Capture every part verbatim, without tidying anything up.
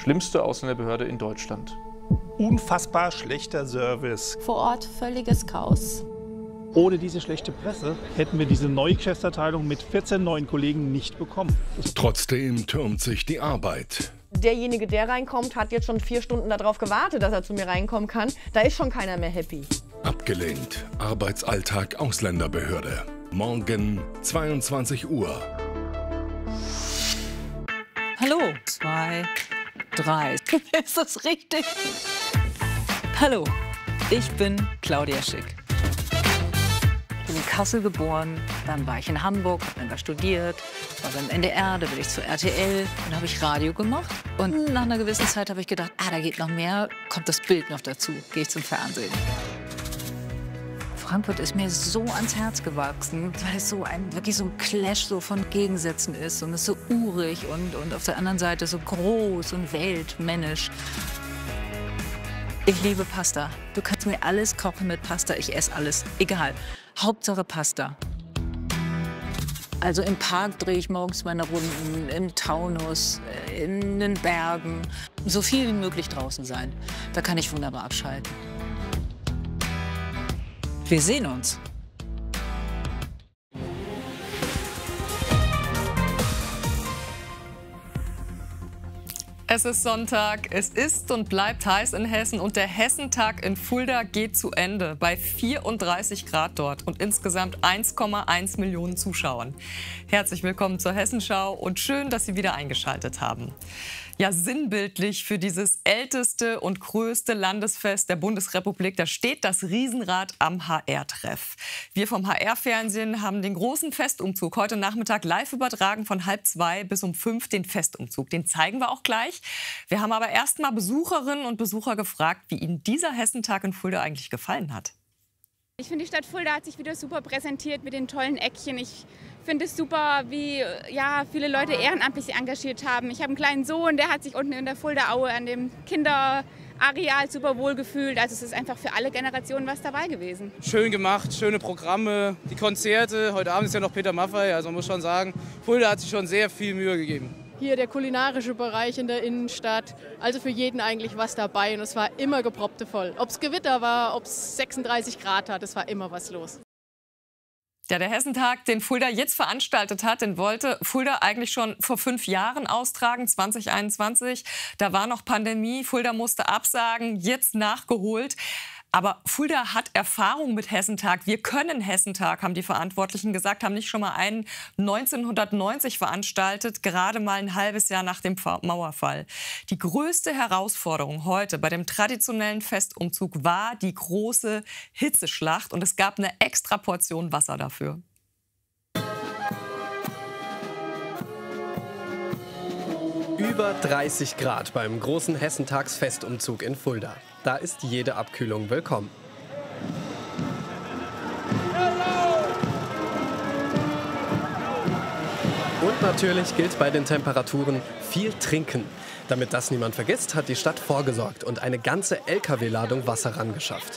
Schlimmste Ausländerbehörde in Deutschland. Unfassbar schlechter Service. Vor Ort völliges Chaos. Ohne diese schlechte Presse hätten wir diese neue Geschäftsabteilung mit vierzehn neuen Kollegen nicht bekommen. Trotzdem türmt sich die Arbeit. Derjenige, der reinkommt, hat jetzt schon vier Stunden darauf gewartet, dass er zu mir reinkommen kann. Da ist schon keiner mehr happy. Abgelehnt. Arbeitsalltag Ausländerbehörde. Morgen zweiundzwanzig Uhr. Hallo. Zwei, drei. Ist das richtig? Hallo, ich bin Claudia Schick. Ich bin in Kassel geboren, dann war ich in Hamburg, habe dann da studiert, war beim N D R, da bin ich zu R T L, dann habe ich Radio gemacht. Und nach einer gewissen Zeit habe ich gedacht, ah, da geht noch mehr, kommt das Bild noch dazu, gehe ich zum Fernsehen. Frankfurt ist mir so ans Herz gewachsen, weil es so ein, wirklich so ein Clash so von Gegensätzen ist und es ist so urig und, und auf der anderen Seite so groß und weltmännisch. Ich liebe Pasta. Du kannst mir alles kochen mit Pasta, ich esse alles, egal. Hauptsache Pasta. Also im Park drehe ich morgens meine Runden, im Taunus, in den Bergen. So viel wie möglich draußen sein. Da kann ich wunderbar abschalten. Wir sehen uns. Es ist Sonntag, es ist und bleibt heiß in Hessen und der Hessentag in Fulda geht zu Ende bei vierunddreißig Grad dort und insgesamt eins Komma eins Millionen Zuschauern. Herzlich willkommen zur Hessenschau und schön, dass Sie wieder eingeschaltet haben. Ja, sinnbildlich für dieses älteste und größte Landesfest der Bundesrepublik, da steht das Riesenrad am H R-Treff. Wir vom H R-Fernsehen haben den großen Festumzug heute Nachmittag live übertragen von halb zwei bis um fünf, den Festumzug. Den zeigen wir auch gleich. Wir haben aber erst mal Besucherinnen und Besucher gefragt, wie ihnen dieser Hessentag in Fulda eigentlich gefallen hat. Ich finde, die Stadt Fulda hat sich wieder super präsentiert mit den tollen Eckchen. Ich finde es super, wie ja, viele Leute ehrenamtlich sich engagiert haben. Ich habe einen kleinen Sohn, der hat sich unten in der Fuldaaue an dem Kinderareal super wohl gefühlt. Also es ist einfach für alle Generationen was dabei gewesen. Schön gemacht, schöne Programme, die Konzerte. Heute Abend ist ja noch Peter Maffay. Also man muss schon sagen, Fulda hat sich schon sehr viel Mühe gegeben. Hier der kulinarische Bereich in der Innenstadt, also für jeden eigentlich was dabei. Und es war immer geproppte voll. Ob es Gewitter war, ob es sechsunddreißig Grad hat, es war immer was los. Ja, der Hessentag, den Fulda jetzt veranstaltet hat, den wollte Fulda eigentlich schon vor fünf Jahren austragen, zwanzig einundzwanzig. Da war noch Pandemie, Fulda musste absagen, jetzt nachgeholt. Aber Fulda hat Erfahrung mit Hessentag. Wir können Hessentag, haben die Verantwortlichen gesagt, haben nicht schon mal einen neunzehnhundertneunzig veranstaltet, gerade mal ein halbes Jahr nach dem Mauerfall. Die größte Herausforderung heute bei dem traditionellen Festumzug war die große Hitzeschlacht. Und es gab eine extra Portion Wasser dafür. Über dreißig Grad beim großen Hessentagsfestumzug in Fulda. Da ist jede Abkühlung willkommen. Und natürlich gilt bei den Temperaturen viel trinken. Damit das niemand vergisst, hat die Stadt vorgesorgt und eine ganze L K W-Ladung Wasser rangeschafft.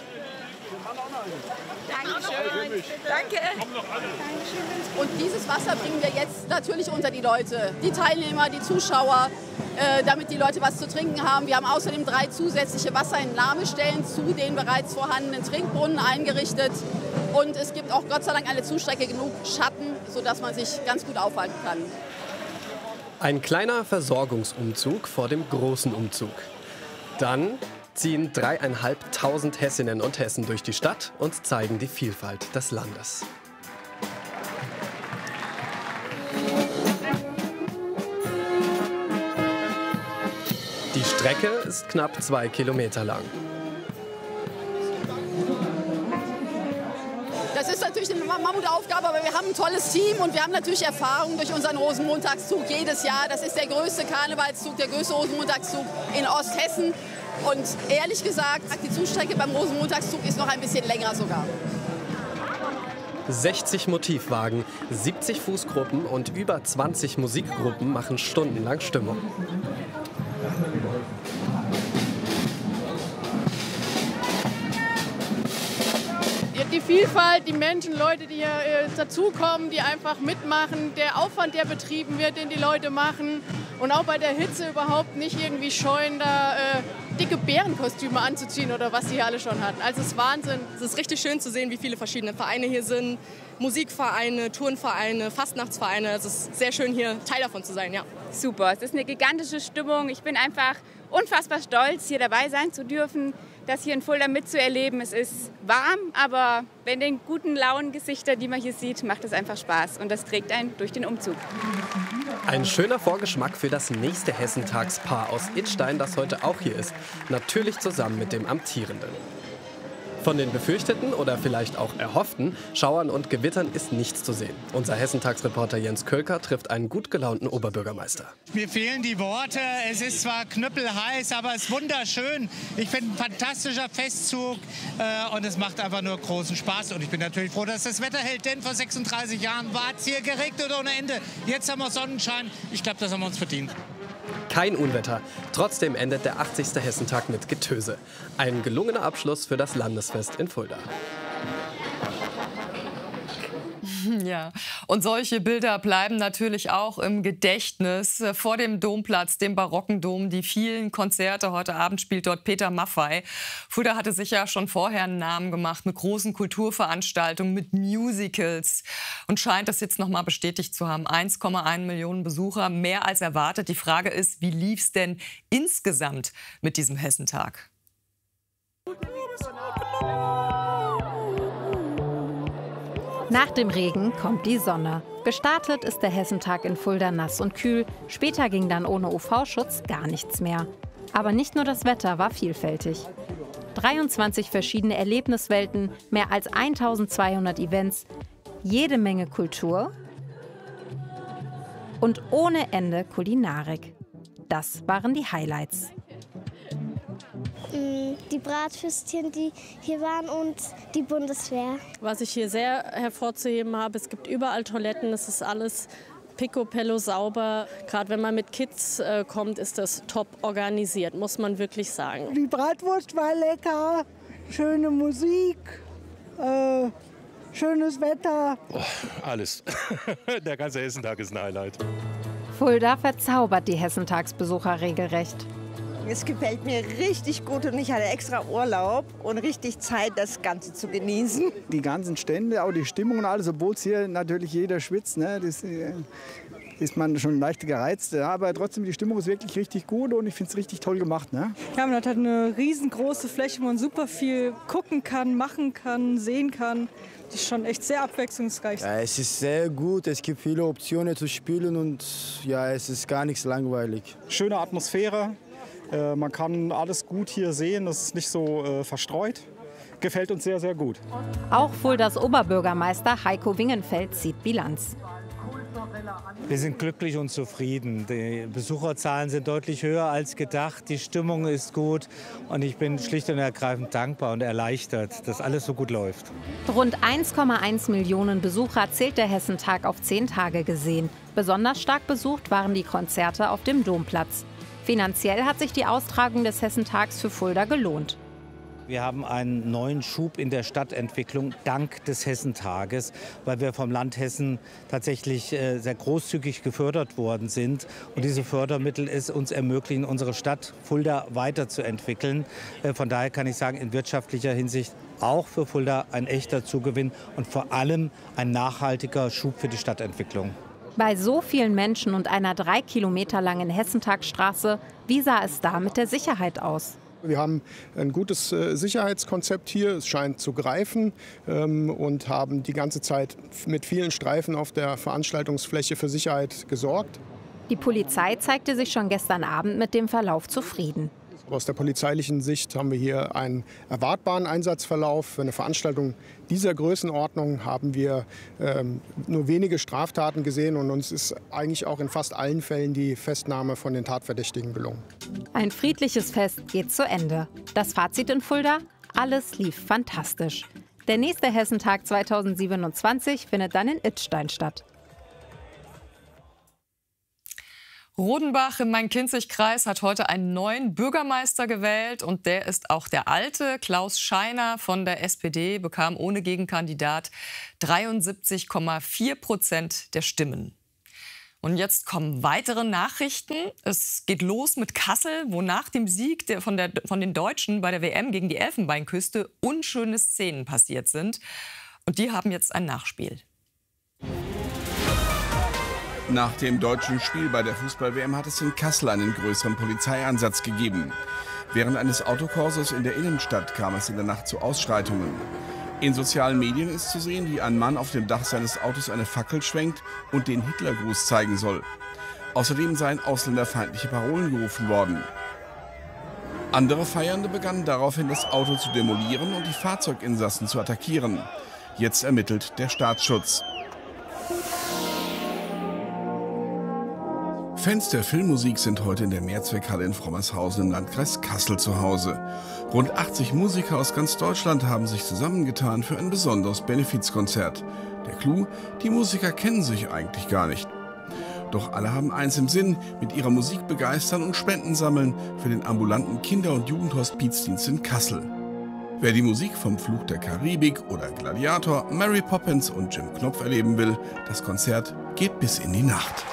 Danke. Und dieses Wasser bringen wir jetzt natürlich unter die Leute, die Teilnehmer, die Zuschauer, äh, damit die Leute was zu trinken haben. Wir haben außerdem drei zusätzliche Wasserentnahmestellen zu den bereits vorhandenen Trinkbrunnen eingerichtet. Und es gibt auch Gott sei Dank an der Zustrecke genug Schatten, sodass man sich ganz gut aufhalten kann. Ein kleiner Versorgungsumzug vor dem großen Umzug. Dann ziehen dreieinhalbtausend Hessinnen und Hessen durch die Stadt und zeigen die Vielfalt des Landes. Die Strecke ist knapp zwei Kilometer lang. Das ist natürlich eine Mammutaufgabe, aber wir haben ein tolles Team und wir haben natürlich Erfahrung durch unseren Rosenmontagszug jedes Jahr. Das ist der größte Karnevalszug, der größte Rosenmontagszug in Osthessen. Und ehrlich gesagt, die Zugstrecke beim Rosenmontagszug ist noch ein bisschen länger sogar. sechzig Motivwagen, siebzig Fußgruppen und über zwanzig Musikgruppen machen stundenlang Stimmung. Die Vielfalt, die Menschen, Leute, die hier äh, dazukommen, die einfach mitmachen, der Aufwand, der betrieben wird, den die Leute machen. Und auch bei der Hitze überhaupt nicht irgendwie scheuen, da äh, dicke Bärenkostüme anzuziehen oder was sie hier alle schon hatten. Also es ist Wahnsinn. Es ist richtig schön zu sehen, wie viele verschiedene Vereine hier sind. Musikvereine, Turnvereine, Fastnachtsvereine. Es ist sehr schön, hier Teil davon zu sein, ja. Super, es ist eine gigantische Stimmung. Ich bin einfach unfassbar stolz, hier dabei sein zu dürfen, das hier in Fulda mitzuerleben. Es ist warm, aber bei den guten, lauen Gesichtern, die man hier sieht, macht es einfach Spaß. Und das trägt einen durch den Umzug. Ein schöner Vorgeschmack für das nächste Hessentagspaar aus Idstein, das heute auch hier ist. Natürlich zusammen mit dem Amtierenden. Von den befürchteten oder vielleicht auch erhofften Schauern und Gewittern ist nichts zu sehen. Unser Hessentagsreporter Jens Kölker trifft einen gut gelaunten Oberbürgermeister. Mir fehlen die Worte. Es ist zwar knüppelheiß, aber es ist wunderschön. Ich finde ein fantastischer Festzug äh, und es macht einfach nur großen Spaß. Und ich bin natürlich froh, dass das Wetter hält, denn vor sechsunddreißig Jahren war es hier geregnet ohne Ende. Jetzt haben wir Sonnenschein. Ich glaube, das haben wir uns verdient. Kein Unwetter. Trotzdem endet der achtzigste Hessentag mit Getöse. Ein gelungener Abschluss für das Landesfest in Fulda. Ja, und solche Bilder bleiben natürlich auch im Gedächtnis. Vor dem Domplatz, dem barocken Dom, die vielen Konzerte. Heute Abend spielt dort Peter Maffay. Fulda hatte sich ja schon vorher einen Namen gemacht mit großen Kulturveranstaltungen, mit Musicals. Und scheint das jetzt noch mal bestätigt zu haben. eins Komma eins Millionen Besucher, mehr als erwartet. Die Frage ist, wie lief es denn insgesamt mit diesem Hessentag? Nach dem Regen kommt die Sonne. Gestartet ist der Hessentag in Fulda nass und kühl. Später ging dann ohne U V-Schutz gar nichts mehr. Aber nicht nur das Wetter war vielfältig. dreiundzwanzig verschiedene Erlebniswelten, mehr als eintausendzweihundert Events, jede Menge Kultur und ohne Ende Kulinarik. Das waren die Highlights. Die Bratwürstchen, die hier waren, und die Bundeswehr. Was ich hier sehr hervorzuheben habe, es gibt überall Toiletten, es ist alles picobello sauber. Gerade wenn man mit Kids äh, kommt, ist das top organisiert, muss man wirklich sagen. Die Bratwurst war lecker, schöne Musik, äh, schönes Wetter. Oh, alles. Der ganze Hessentag ist ein Highlight. Fulda verzaubert die Hessentagsbesucher regelrecht. Es gefällt mir richtig gut und ich hatte extra Urlaub und richtig Zeit, das Ganze zu genießen. Die ganzen Stände, auch die Stimmung und alles, obwohl es hier natürlich jeder schwitzt, ne, das äh, ist man schon leicht gereizt. Ja, aber trotzdem, die Stimmung ist wirklich richtig gut und ich finde es richtig toll gemacht. Ne? Ja, man hat eine riesengroße Fläche, wo man super viel gucken kann, machen kann, sehen kann. Das ist schon echt sehr abwechslungsreich. Ja, es ist sehr gut, es gibt viele Optionen zu spielen und ja, es ist gar nichts langweilig. Schöne Atmosphäre. Äh, man kann alles gut hier sehen, das ist nicht so äh, verstreut. Gefällt uns sehr, sehr gut. Auch Fuldas Oberbürgermeister Heiko Wingenfeld zieht Bilanz. Wir sind glücklich und zufrieden. Die Besucherzahlen sind deutlich höher als gedacht. Die Stimmung ist gut und ich bin schlicht und ergreifend dankbar und erleichtert, dass alles so gut läuft. Rund eins Komma eins Millionen Besucher zählt der Hessentag auf zehn Tage gesehen. Besonders stark besucht waren die Konzerte auf dem Domplatz. Finanziell hat sich die Austragung des Hessentags für Fulda gelohnt. Wir haben einen neuen Schub in der Stadtentwicklung dank des Hessentages, weil wir vom Land Hessen tatsächlich äh, sehr großzügig gefördert worden sind. Und diese Fördermittel es uns ermöglichen, unsere Stadt Fulda weiterzuentwickeln. Äh, von daher kann ich sagen, in wirtschaftlicher Hinsicht auch für Fulda ein echter Zugewinn und vor allem ein nachhaltiger Schub für die Stadtentwicklung. Bei so vielen Menschen und einer drei Kilometer langen Hessentagsstraße, wie sah es da mit der Sicherheit aus? Wir haben ein gutes äh, Sicherheitskonzept hier, es scheint zu greifen ähm, und haben die ganze Zeit mit vielen Streifen auf der Veranstaltungsfläche für Sicherheit gesorgt. Die Polizei zeigte sich schon gestern Abend mit dem Verlauf zufrieden. Aus der polizeilichen Sicht haben wir hier einen erwartbaren Einsatzverlauf. Für eine Veranstaltung dieser Größenordnung haben wir ähm, nur wenige Straftaten gesehen und uns ist eigentlich auch in fast allen Fällen die Festnahme von den Tatverdächtigen gelungen. Ein friedliches Fest geht zu Ende. Das Fazit in Fulda? Alles lief fantastisch. Der nächste Hessentag zweitausendsiebenundzwanzig findet dann in Idstein statt. Rodenbach im Main-Kinzig-Kreis hat heute einen neuen Bürgermeister gewählt. Und der ist auch der alte. Klaus Scheiner von der S P D bekam ohne Gegenkandidat dreiundsiebzig Komma vier Prozent der Stimmen. Und jetzt kommen weitere Nachrichten. Es geht los mit Kassel, wo nach dem Sieg der, von, der, von den Deutschen bei der W M gegen die Elfenbeinküste unschöne Szenen passiert sind. Und die haben jetzt ein Nachspiel. Nach dem deutschen Spiel bei der Fußball-W M hat es in Kassel einen größeren Polizeieinsatz gegeben. Während eines Autokorsos in der Innenstadt kam es in der Nacht zu Ausschreitungen. In sozialen Medien ist zu sehen, wie ein Mann auf dem Dach seines Autos eine Fackel schwenkt und den Hitlergruß zeigen soll. Außerdem seien ausländerfeindliche Parolen gerufen worden. Andere Feiernde begannen daraufhin, das Auto zu demolieren und die Fahrzeuginsassen zu attackieren. Jetzt ermittelt der Staatsschutz. Fans der Filmmusik sind heute in der Mehrzweckhalle in Frommershausen im Landkreis Kassel zu Hause. Rund achtzig Musiker aus ganz Deutschland haben sich zusammengetan für ein besonderes Benefizkonzert. Der Clou: die Musiker kennen sich eigentlich gar nicht. Doch alle haben eins im Sinn: mit ihrer Musik begeistern und Spenden sammeln für den ambulanten Kinder- und Jugendhospizdienst in Kassel. Wer die Musik vom Fluch der Karibik oder Gladiator, Mary Poppins und Jim Knopf erleben will, das Konzert geht bis in die Nacht.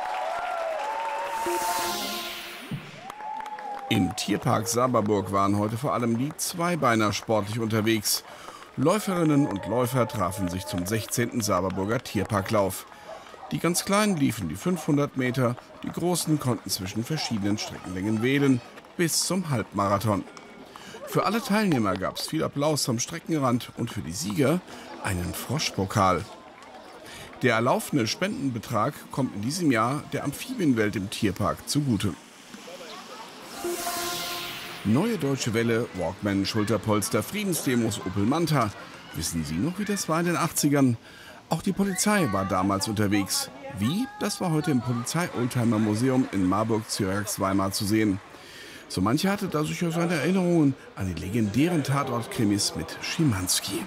Im Tierpark Saberburg waren heute vor allem die Zweibeiner sportlich unterwegs. Läuferinnen und Läufer trafen sich zum sechzehnten Saberburger Tierparklauf. Die ganz Kleinen liefen die fünfhundert Meter, die Großen konnten zwischen verschiedenen Streckenlängen wählen, bis zum Halbmarathon. Für alle Teilnehmer gab es viel Applaus am Streckenrand und für die Sieger einen Froschpokal. Der erlaufene Spendenbetrag kommt in diesem Jahr der Amphibienwelt im Tierpark zugute. Neue Deutsche Welle, Walkman, Schulterpolster, Friedensdemos, Opel Manta. Wissen Sie noch, wie das war in den achtzigern? Auch die Polizei war damals unterwegs. Wie? Das war heute im Polizei-Oldtimer-Museum in Marburg-Cyrax-Weimar zu sehen. So mancher hatte da sicher seine Erinnerungen an die legendären Tatort-Krimis mit Schimanski.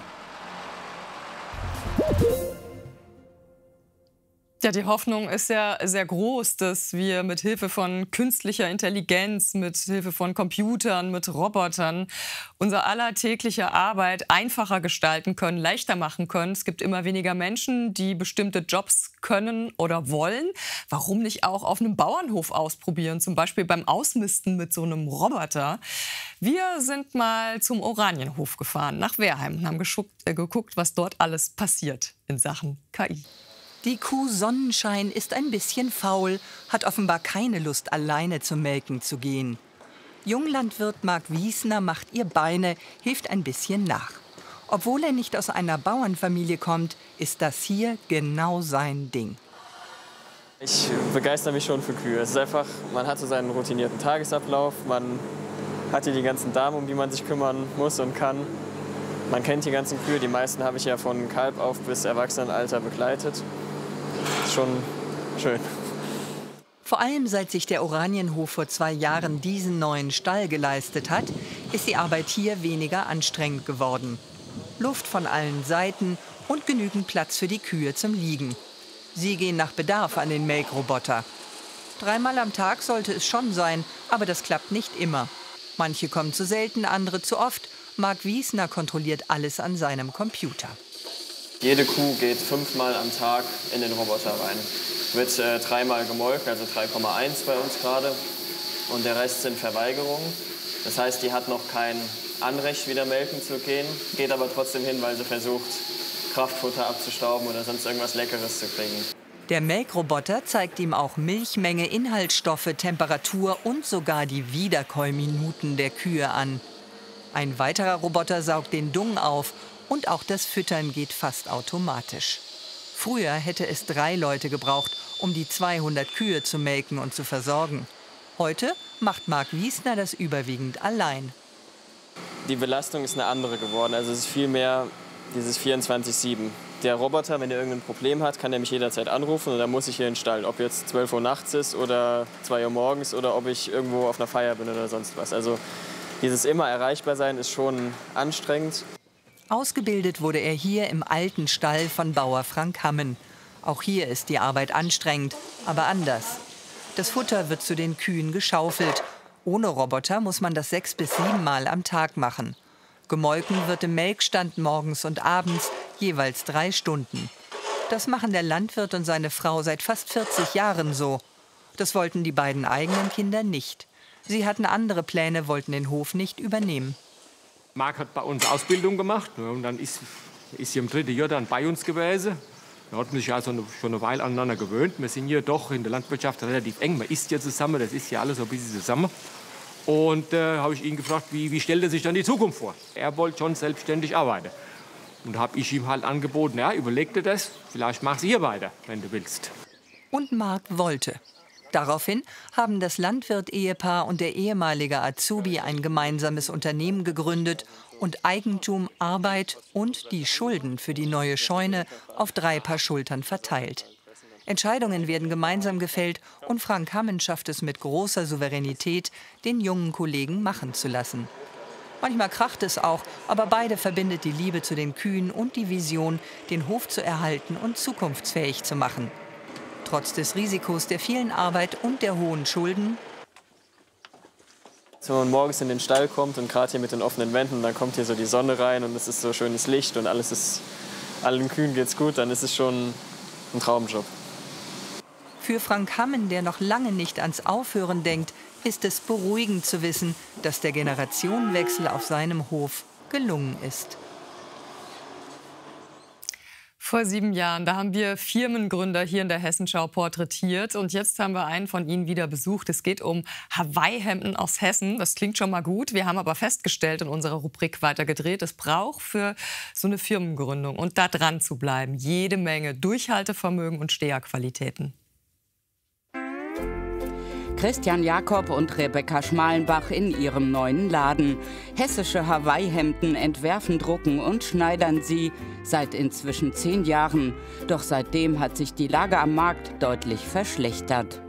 Ja, die Hoffnung ist ja sehr groß, dass wir mit Hilfe von künstlicher Intelligenz, mit Hilfe von Computern, mit Robotern unser allertägliche Arbeit einfacher gestalten können, leichter machen können. Es gibt immer weniger Menschen, die bestimmte Jobs können oder wollen. Warum nicht auch auf einem Bauernhof ausprobieren, zum Beispiel beim Ausmisten mit so einem Roboter? Wir sind mal zum Oranienhof gefahren, nach Wehrheim, und haben geschuckt, äh, geguckt, was dort alles passiert in Sachen K I. Die Kuh Sonnenschein ist ein bisschen faul, hat offenbar keine Lust, alleine zum Melken zu gehen. Junglandwirt Marc Wiesner macht ihr Beine, hilft ein bisschen nach. Obwohl er nicht aus einer Bauernfamilie kommt, ist das hier genau sein Ding. Ich begeister mich schon für Kühe. Es ist einfach, man hat so seinen routinierten Tagesablauf, man hat hier die ganzen Damen, um die man sich kümmern muss und kann. Man kennt die ganzen Kühe, die meisten habe ich ja von Kalb auf bis Erwachsenenalter begleitet. Ist schon schön. Vor allem seit sich der Oranienhof vor zwei Jahren diesen neuen Stall geleistet hat, ist die Arbeit hier weniger anstrengend geworden. Luft von allen Seiten und genügend Platz für die Kühe zum Liegen. Sie gehen nach Bedarf an den Melkroboter. Dreimal am Tag sollte es schon sein, aber das klappt nicht immer. Manche kommen zu selten, andere zu oft. Marc Wiesner kontrolliert alles an seinem Computer. Jede Kuh geht fünfmal am Tag in den Roboter rein. Wird äh, dreimal gemolken, also drei Komma eins bei uns gerade. Und der Rest sind Verweigerungen. Das heißt, die hat noch kein Anrecht, wieder melken zu gehen, geht aber trotzdem hin, weil sie versucht, Kraftfutter abzustauben oder sonst irgendwas Leckeres zu kriegen. Der Melkroboter zeigt ihm auch Milchmenge, Inhaltsstoffe, Temperatur und sogar die Wiederkäuminuten der Kühe an. Ein weiterer Roboter saugt den Dung auf und auch das Füttern geht fast automatisch. Früher hätte es drei Leute gebraucht, um die zweihundert Kühe zu melken und zu versorgen. Heute macht Marc Wiesner das überwiegend allein. Die Belastung ist eine andere geworden. Also es ist viel mehr dieses vierundzwanzig sieben. Der Roboter, wenn er irgendein Problem hat, kann er mich jederzeit anrufen und dann muss ich hier in den Stall. Ob jetzt zwölf Uhr nachts ist oder zwei Uhr morgens oder ob ich irgendwo auf einer Feier bin oder sonst was. Also dieses immer erreichbar sein ist schon anstrengend. Ausgebildet wurde er hier im alten Stall von Bauer Frank Hammen. Auch hier ist die Arbeit anstrengend, aber anders. Das Futter wird zu den Kühen geschaufelt. Ohne Roboter muss man das sechs bis sieben Mal am Tag machen. Gemolken wird im Melkstand morgens und abends, jeweils drei Stunden. Das machen der Landwirt und seine Frau seit fast vierzig Jahren so. Das wollten die beiden eigenen Kinder nicht. Sie hatten andere Pläne, wollten den Hof nicht übernehmen. Marc hat bei uns Ausbildung gemacht und dann ist, ist sie im dritten Jahr dann bei uns gewesen. Wir hatten sich also schon eine Weile aneinander gewöhnt. Wir sind hier doch in der Landwirtschaft relativ eng. Man isst ja zusammen, das ist ja alles so ein bisschen zusammen. Und da äh, habe ich ihn gefragt, wie, wie stellt er sich dann die Zukunft vor? Er wollte schon selbstständig arbeiten. Und da habe ich ihm halt angeboten, ja, überleg dir das, vielleicht machst du hier weiter, wenn du willst. Und Marc wollte. Daraufhin haben das Landwirt-Ehepaar und der ehemalige Azubi ein gemeinsames Unternehmen gegründet und Eigentum, Arbeit und die Schulden für die neue Scheune auf drei Paar Schultern verteilt. Entscheidungen werden gemeinsam gefällt und Frank Hammen schafft es mit großer Souveränität, den jungen Kollegen machen zu lassen. Manchmal kracht es auch, aber beide verbindet die Liebe zu den Kühen und die Vision, den Hof zu erhalten und zukunftsfähig zu machen. Trotz des Risikos der vielen Arbeit und der hohen Schulden. Wenn man morgens in den Stall kommt und gerade hier mit den offenen Wänden, dann kommt hier so die Sonne rein und es ist so schönes Licht und alles ist, allen Kühen geht's gut, dann ist es schon ein Traumjob. Für Frank Hammen, der noch lange nicht ans Aufhören denkt, ist es beruhigend zu wissen, dass der Generationenwechsel auf seinem Hof gelungen ist. Vor sieben Jahren, da haben wir Firmengründer hier in der Hessenschau porträtiert. Und jetzt haben wir einen von ihnen wieder besucht. Es geht um Hawaii-Hemden aus Hessen. Das klingt schon mal gut. Wir haben aber festgestellt in unserer Rubrik weitergedreht, es braucht für so eine Firmengründung und da dran zu bleiben jede Menge Durchhaltevermögen und Steherqualitäten. Christian Jakob und Rebecca Schmalenbach in ihrem neuen Laden. Hessische Hawaii-Hemden entwerfen, drucken und schneidern sie seit inzwischen zehn Jahren. Doch seitdem hat sich die Lage am Markt deutlich verschlechtert.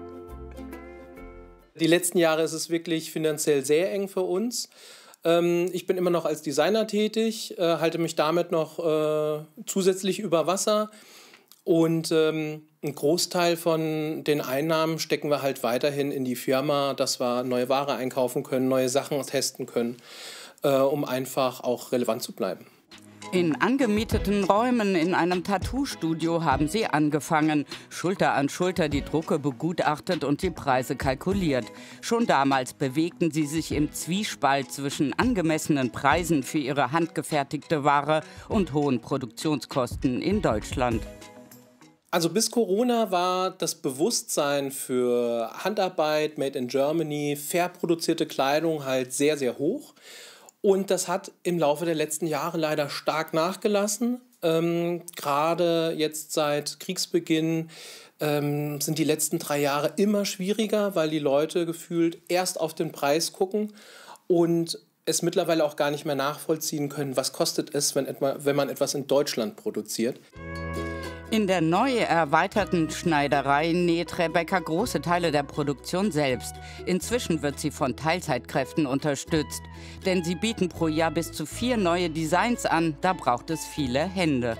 Die letzten Jahre ist es wirklich finanziell sehr eng für uns. Ich bin immer noch als Designer tätig, halte mich damit noch zusätzlich über Wasser. Und ähm, einen Großteil von den Einnahmen stecken wir halt weiterhin in die Firma, dass wir neue Ware einkaufen können, neue Sachen testen können, äh, um einfach auch relevant zu bleiben. In angemieteten Räumen in einem Tattoo-Studio haben sie angefangen. Schulter an Schulter die Drucke begutachtet und die Preise kalkuliert. Schon damals bewegten sie sich im Zwiespalt zwischen angemessenen Preisen für ihre handgefertigte Ware und hohen Produktionskosten in Deutschland. Also bis Corona war das Bewusstsein für Handarbeit, Made in Germany, fair produzierte Kleidung halt sehr, sehr hoch. Und das hat im Laufe der letzten Jahre leider stark nachgelassen. Ähm, gerade jetzt seit Kriegsbeginn ähm, sind die letzten drei Jahre immer schwieriger, weil die Leute gefühlt erst auf den Preis gucken und es mittlerweile auch gar nicht mehr nachvollziehen können, was kostet es, wenn, etwa, wenn man etwas in Deutschland produziert. In der neu erweiterten Schneiderei näht Rebecca große Teile der Produktion selbst. Inzwischen wird sie von Teilzeitkräften unterstützt. Denn sie bieten pro Jahr bis zu vier neue Designs an. Da braucht es viele Hände.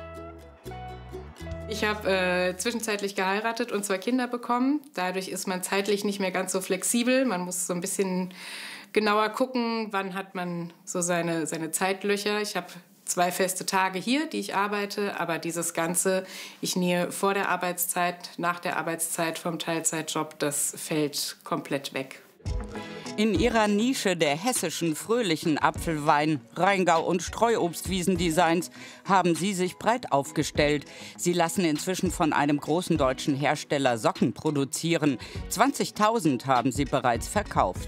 Ich habe äh, zwischenzeitlich geheiratet und zwei Kinder bekommen. Dadurch ist man zeitlich nicht mehr ganz so flexibel. Man muss so ein bisschen genauer gucken, wann hat man so seine, seine Zeitlöcher. Ich habe zwei feste Tage hier, die ich arbeite, aber dieses Ganze, ich nähe vor der Arbeitszeit, nach der Arbeitszeit vom Teilzeitjob, das fällt komplett weg. In ihrer Nische der hessischen fröhlichen Apfelwein-, Rheingau- und Streuobstwiesendesigns haben sie sich breit aufgestellt. Sie lassen inzwischen von einem großen deutschen Hersteller Socken produzieren. zwanzigtausend haben sie bereits verkauft.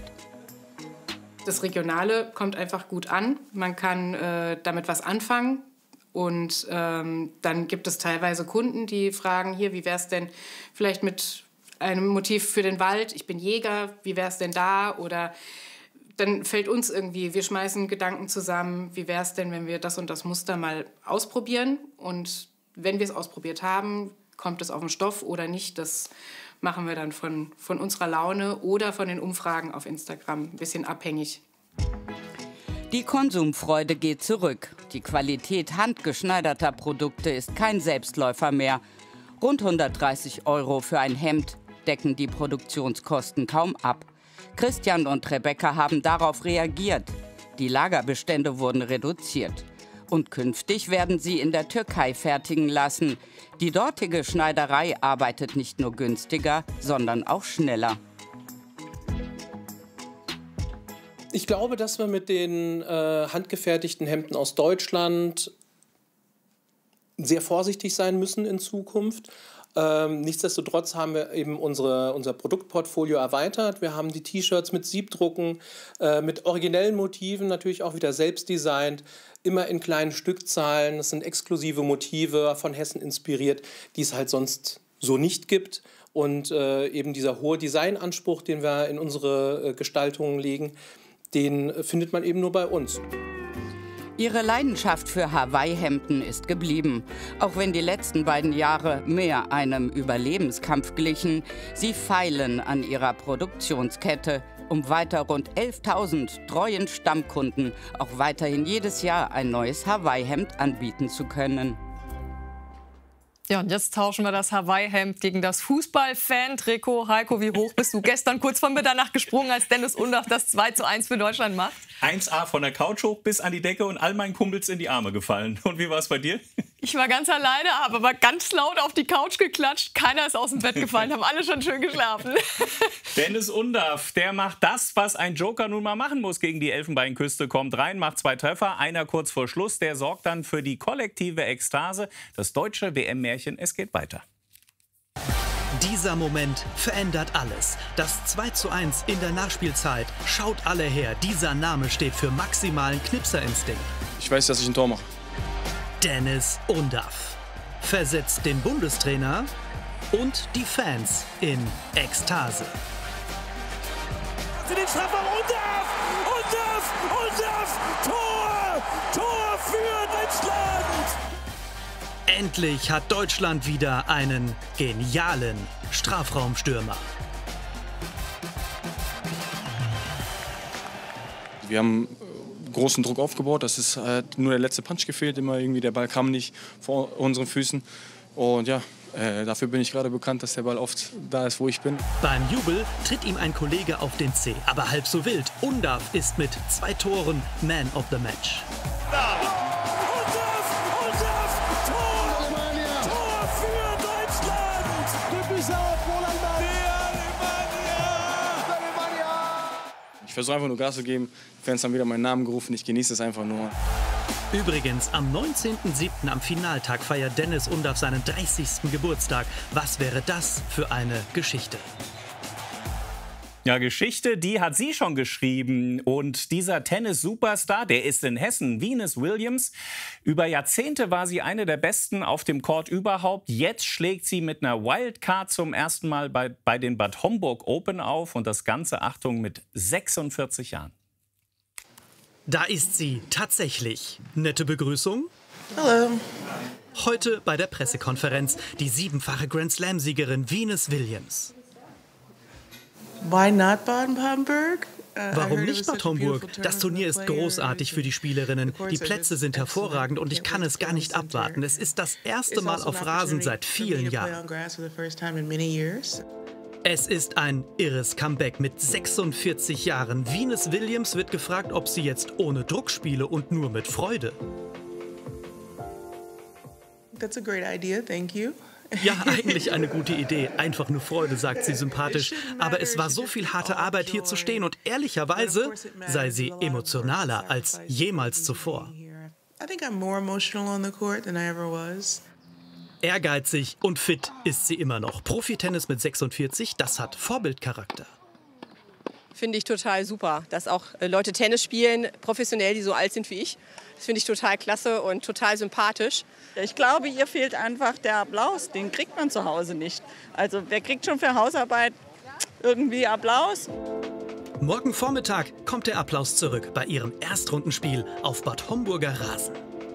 Das Regionale kommt einfach gut an. Man kann äh, damit was anfangen. Und ähm, dann gibt es teilweise Kunden, die fragen, hier, wie wäre es denn vielleicht mit einem Motiv für den Wald? Ich bin Jäger, wie wäre es denn da? Oder dann fällt uns irgendwie, wir schmeißen Gedanken zusammen, wie wäre es denn, wenn wir das und das Muster mal ausprobieren? Und wenn wir es ausprobiert haben, kommt es auf den Stoff oder nicht, das machen wir dann von, von unserer Laune oder von den Umfragen auf Instagram, ein bisschen abhängig. Die Konsumfreude geht zurück. Die Qualität handgeschneiderter Produkte ist kein Selbstläufer mehr. Rund hundertdreißig Euro für ein Hemd decken die Produktionskosten kaum ab. Christian und Rebecca haben darauf reagiert. Die Lagerbestände wurden reduziert. Und künftig werden sie in der Türkei fertigen lassen. Die dortige Schneiderei arbeitet nicht nur günstiger, sondern auch schneller. Ich glaube, dass wir mit den äh, handgefertigten Hemden aus Deutschland sehr vorsichtig sein müssen in Zukunft. Ähm, nichtsdestotrotz haben wir eben unsere, unser Produktportfolio erweitert. Wir haben die T-Shirts mit Siebdrucken, äh, mit originellen Motiven, natürlich auch wieder selbst designt, immer in kleinen Stückzahlen. Das sind exklusive Motive von Hessen inspiriert, die es halt sonst so nicht gibt. Und äh, eben dieser hohe Designanspruch, den wir in unsere äh, Gestaltungen legen, den findet man eben nur bei uns. Ihre Leidenschaft für Hawaii-Hemden ist geblieben, auch wenn die letzten beiden Jahre mehr einem Überlebenskampf glichen. Sie feilen an ihrer Produktionskette, um weiter rund elftausend treuen Stammkunden auch weiterhin jedes Jahr ein neues Hawaii-Hemd anbieten zu können. Ja, und jetzt tauschen wir das Hawaii-Hemd gegen das Fußball-Fan-Trikot. Heiko, wie hoch bist du gestern kurz vor Mitternacht gesprungen, als Dennis Undaff das zwei zu eins für Deutschland macht? eins A von der Couch hoch bis an die Decke und all meinen Kumpels in die Arme gefallen. Und wie war es bei dir? Ich war ganz alleine, habe aber ganz laut auf die Couch geklatscht. Keiner ist aus dem Bett gefallen, haben alle schon schön geschlafen. Dennis Undaff, der macht das, was ein Joker nun mal machen muss gegen die Elfenbeinküste. Kommt rein, macht zwei Treffer, einer kurz vor Schluss. Der sorgt dann für die kollektive Ekstase. Das deutsche W M-Märchen, es geht weiter. Dieser Moment verändert alles. Das zwei zu eins in der Nachspielzeit. Schaut alle her, dieser Name steht für maximalen Knipserinstinkt. Ich weiß, dass ich ein Tor mache. Dennis Undaff versetzt den Bundestrainer und die Fans in Ekstase. Den Strafraum, Undaff! Undaff! Undaff! Tor! Tor für Deutschland! Endlich hat Deutschland wieder einen genialen Strafraumstürmer. Wir haben großen Druck aufgebaut. Das ist halt nur der letzte Punch gefehlt. Immer irgendwie der Ball kam nicht vor unseren Füßen. Und ja, äh, dafür bin ich gerade bekannt, dass der Ball oft da ist, wo ich bin. Beim Jubel tritt ihm ein Kollege auf den Zeh. Aber halb so wild. Undaff ist mit zwei Toren Man of the Match. Ich versuche einfach nur Gas zu geben. Die Fans haben wieder meinen Namen gerufen. Ich genieße es einfach nur. Übrigens, am neunzehnten siebten am Finaltag feiert Dennis Undaff seinen dreißigsten Geburtstag. Was wäre das für eine Geschichte? Ja, Geschichte, die hat sie schon geschrieben. Und dieser Tennis-Superstar, der ist in Hessen, Venus Williams. Über Jahrzehnte war sie eine der Besten auf dem Court überhaupt. Jetzt schlägt sie mit einer Wildcard zum ersten Mal bei, bei den Bad Homburg Open auf. Und das Ganze, Achtung, mit sechsundvierzig Jahren. Da ist sie tatsächlich. Nette Begrüßung. Hallo. Heute bei der Pressekonferenz die siebenfache Grand-Slam-Siegerin Venus Williams. Why not Bad Homburg? Warum nicht Bad Homburg? Das Turnier ist großartig für die Spielerinnen. Die Plätze sind hervorragend und ich kann es gar nicht abwarten. Es ist das erste Mal auf Rasen seit vielen Jahren. Es ist ein irres Comeback mit sechsundvierzig Jahren. Venus Williams wird gefragt, ob sie jetzt ohne Druck spiele und nur mit Freude. That's a great idea, thank you. Ja, eigentlich eine gute Idee. Einfach nur Freude, sagt sie sympathisch. Aber es war so viel harte Arbeit, hier zu stehen. Und ehrlicherweise sei sie emotionaler als jemals zuvor. Ehrgeizig und fit ist sie immer noch. Profitennis mit sechsundvierzig, das hat Vorbildcharakter. Finde ich total super, dass auch Leute Tennis spielen, professionell, die so alt sind wie ich. Das finde ich total klasse und total sympathisch. Ich glaube, ihr fehlt einfach der Applaus. Den kriegt man zu Hause nicht. Also wer kriegt schon für Hausarbeit irgendwie Applaus? Morgen Vormittag kommt der Applaus zurück bei ihrem Erstrundenspiel auf Bad Homburger Rasen.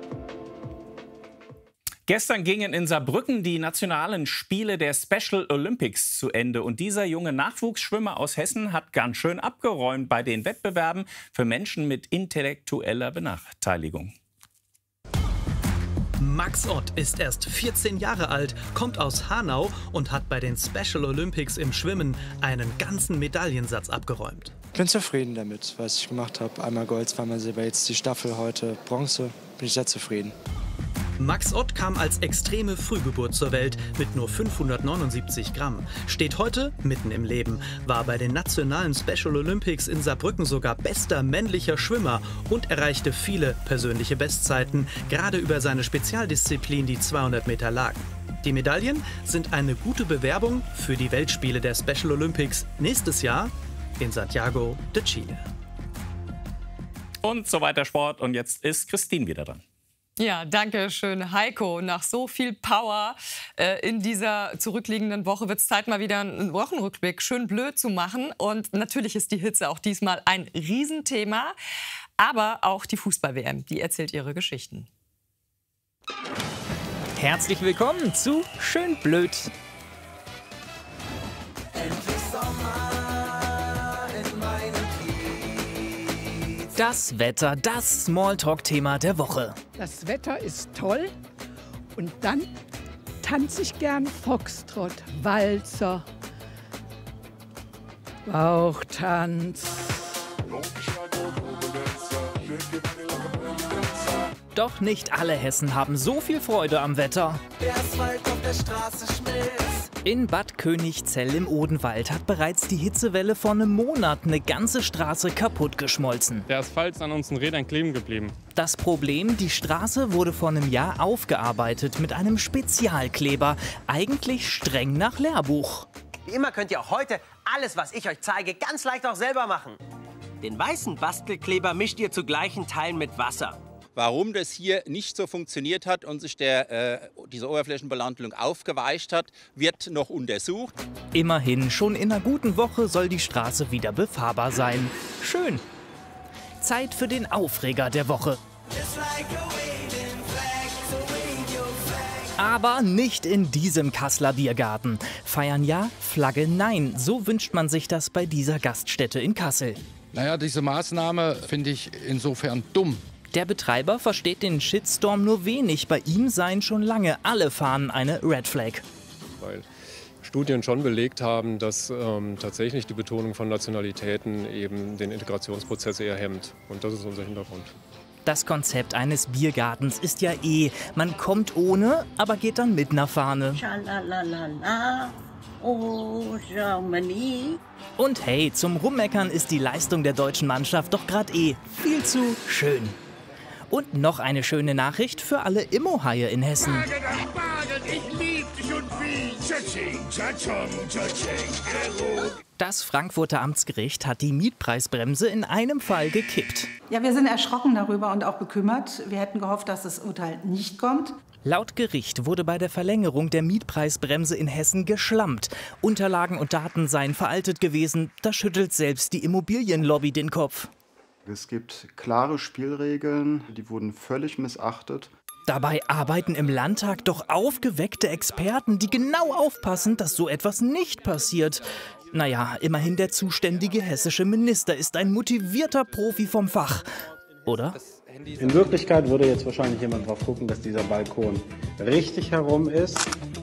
Gestern gingen in Saarbrücken die nationalen Spiele der Special Olympics zu Ende. Und dieser junge Nachwuchsschwimmer aus Hessen hat ganz schön abgeräumt bei den Wettbewerben für Menschen mit intellektueller Benachteiligung. Max Ott ist erst vierzehn Jahre alt, kommt aus Hanau und hat bei den Special Olympics im Schwimmen einen ganzen Medaillensatz abgeräumt. Ich bin zufrieden damit, was ich gemacht habe. Einmal Gold, zweimal Silber, jetzt die Staffel, heute Bronze. bin ich sehr zufrieden. Max Ott kam als extreme Frühgeburt zur Welt mit nur fünfhundertneunundsiebzig Gramm. Steht heute mitten im Leben, war bei den nationalen Special Olympics in Saarbrücken sogar bester männlicher Schwimmer und erreichte viele persönliche Bestzeiten, gerade über seine Spezialdisziplin, die zweihundert Meter Lagen. Die Medaillen sind eine gute Bewerbung für die Weltspiele der Special Olympics nächstes Jahr in Santiago de Chile. Und so weiter Sport. Und jetzt ist Christine wieder dran. Ja, danke schön, Heiko. Nach so viel Power äh, in dieser zurückliegenden Woche wird es Zeit, mal wieder einen Wochenrückblick schön blöd zu machen. Und natürlich ist die Hitze auch diesmal ein Riesenthema. Aber auch die Fußball-W M, die erzählt ihre Geschichten. Herzlich willkommen zu Schön blöd. Das Wetter, das Smalltalk-Thema der Woche. Das Wetter ist toll und dann tanze ich gern Foxtrott, Walzer, Bauchtanz. Doch nicht alle Hessen haben so viel Freude am Wetter. Der Asphalt auf der Straße schmilzt. In Bad Königzell im Odenwald hat bereits die Hitzewelle vor einem Monat eine ganze Straße kaputt geschmolzen. Der Asphalt ist an unseren Rädern kleben geblieben. Das Problem, die Straße wurde vor einem Jahr aufgearbeitet mit einem Spezialkleber. Eigentlich streng nach Lehrbuch. Wie immer könnt ihr auch heute alles, was ich euch zeige, ganz leicht auch selber machen. Den weißen Bastelkleber mischt ihr zu gleichen Teilen mit Wasser. Warum das hier nicht so funktioniert hat und sich der, äh, diese Oberflächenbelandung aufgeweicht hat, wird noch untersucht. Immerhin, schon in einer guten Woche soll die Straße wieder befahrbar sein. Schön. Zeit für den Aufreger der Woche. Aber nicht in diesem Kasseler Biergarten. Feiern ja, Flagge nein. So wünscht man sich das bei dieser Gaststätte in Kassel. Naja, diese Maßnahme finde ich insofern dumm. Der Betreiber versteht den Shitstorm nur wenig. Bei ihm seien schon lange alle Fahnen eine Red Flag. Weil Studien schon belegt haben, dass ähm, tatsächlich die Betonung von Nationalitäten eben den Integrationsprozess eher hemmt. Und das ist unser Hintergrund. Das Konzept eines Biergartens ist ja eh, man kommt ohne, aber geht dann mit einer Fahne. Schalalala, oh Germany. Und hey, zum Rummeckern ist die Leistung der deutschen Mannschaft doch gerade eh viel zu schön. Und noch eine schöne Nachricht für alle Immo-Haie in Hessen. Das Frankfurter Amtsgericht hat die Mietpreisbremse in einem Fall gekippt. Ja, wir sind erschrocken darüber und auch bekümmert. Wir hätten gehofft, dass das Urteil nicht kommt. Laut Gericht wurde bei der Verlängerung der Mietpreisbremse in Hessen geschlampt. Unterlagen und Daten seien veraltet gewesen. Da schüttelt selbst die Immobilienlobby den Kopf. Es gibt klare Spielregeln, die wurden völlig missachtet. Dabei arbeiten im Landtag doch aufgeweckte Experten, die genau aufpassen, dass so etwas nicht passiert. Naja, immerhin der zuständige hessische Minister ist ein motivierter Profi vom Fach. Oder? In Wirklichkeit würde jetzt wahrscheinlich jemand drauf gucken, dass dieser Balkon richtig herum ist.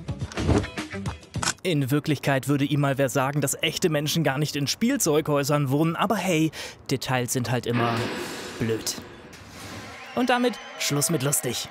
In Wirklichkeit würde ihm mal wer sagen, dass echte Menschen gar nicht in Spielzeughäusern wohnen. Aber hey, Details sind halt immer blöd. Und damit Schluss mit lustig.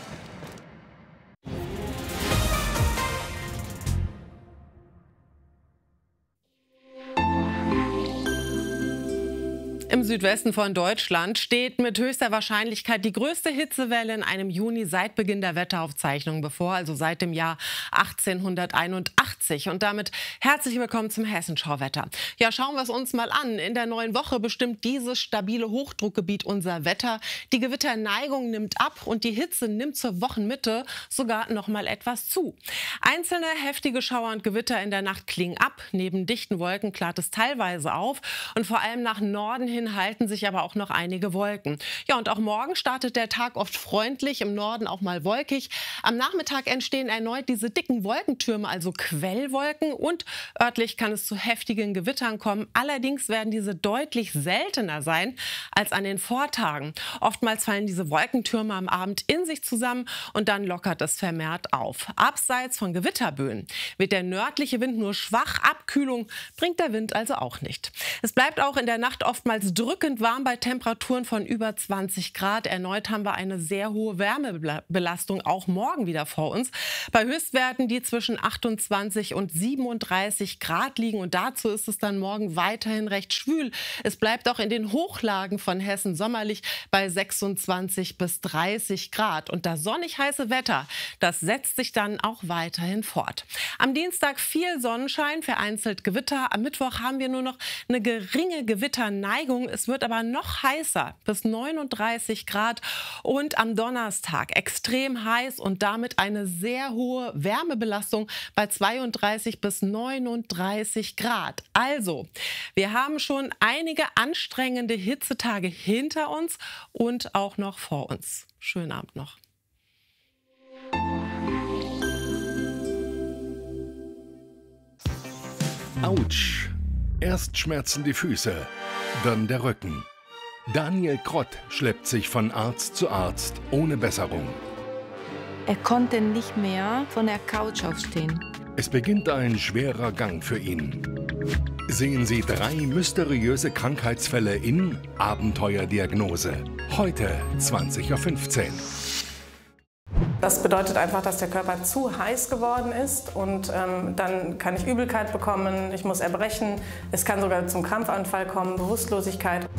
Im Südwesten von Deutschland steht mit höchster Wahrscheinlichkeit die größte Hitzewelle in einem Juni seit Beginn der Wetteraufzeichnungen bevor, also seit dem Jahr achtzehnhunderteinundachtzig. Und damit herzlich willkommen zum Hessenschau-Wetter. Ja, schauen wir es uns mal an. In der neuen Woche bestimmt dieses stabile Hochdruckgebiet unser Wetter. Die Gewitterneigung nimmt ab und die Hitze nimmt zur Wochenmitte sogar noch mal etwas zu. Einzelne heftige Schauer und Gewitter in der Nacht klingen ab. Neben dichten Wolken klart es teilweise auf und vor allem nach Norden hin halten sich aber auch noch einige Wolken. Ja, und auch morgen startet der Tag oft freundlich, im Norden auch mal wolkig. Am Nachmittag entstehen erneut diese dicken Wolkentürme, also Quellen. Schwellwolken und örtlich kann es zu heftigen Gewittern kommen. Allerdings werden diese deutlich seltener sein als an den Vortagen. Oftmals fallen diese Wolkentürme am Abend in sich zusammen und dann lockert es vermehrt auf. Abseits von Gewitterböen wird der nördliche Wind nur schwach. Abkühlung bringt der Wind also auch nicht. Es bleibt auch in der Nacht oftmals drückend warm bei Temperaturen von über zwanzig Grad. Erneut haben wir eine sehr hohe Wärmebelastung auch morgen wieder vor uns. Bei Höchstwerten, die zwischen achtundzwanzig und siebenunddreißig Grad liegen. Und dazu ist es dann morgen weiterhin recht schwül. Es bleibt auch in den Hochlagen von Hessen sommerlich bei sechsundzwanzig bis dreißig Grad. Und das sonnig heiße Wetter, das setzt sich dann auch weiterhin fort. Am Dienstag viel Sonnenschein, vereinzelt Gewitter. Am Mittwoch haben wir nur noch eine geringe Gewitterneigung. Es wird aber noch heißer, bis neununddreißig Grad. Und am Donnerstag extrem heiß und damit eine sehr hohe Wärmebelastung bei zweiunddreißig bis neununddreißig Grad. Also, wir haben schon einige anstrengende Hitzetage hinter uns und auch noch vor uns. Schönen Abend noch. Autsch. Erst schmerzen die Füße, dann der Rücken. Daniel Krott schleppt sich von Arzt zu Arzt ohne Besserung. Er konnte nicht mehr von der Couch aufstehen. Es beginnt ein schwerer Gang für ihn. Sehen Sie drei mysteriöse Krankheitsfälle in Abenteuerdiagnose. Heute zwanzig Uhr fünfzehn. Das bedeutet einfach, dass der Körper zu heiß geworden ist und ähm, dann kann ich Übelkeit bekommen, ich muss erbrechen, es kann sogar zum Krampfanfall kommen, Bewusstlosigkeit.